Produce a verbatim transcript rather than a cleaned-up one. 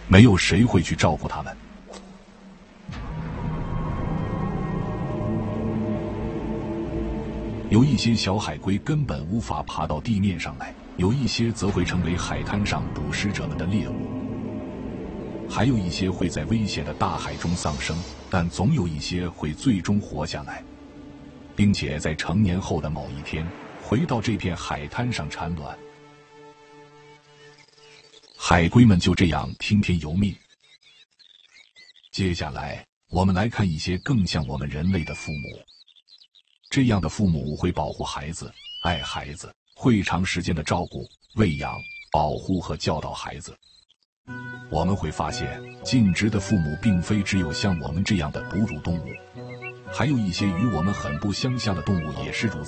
没有谁会去照顾它们。有一些小海龟根本无法爬到地面上来，有一些则会成为海滩上捕食者们的猎物，还有一些会在危险的大海中丧生，但总有一些会最终活下来，并且在成年后的某一天回到这片海滩上产卵。海龟们就这样听天由命。接下来，我们来看一些更像我们人类的父母。这样的父母会保护孩子，爱孩子，会长时间的照顾、喂养、保护和教导孩子。我们会发现，尽职的父母并非只有像我们这样的哺乳动物，还有一些与我们很不相像的动物也是如此。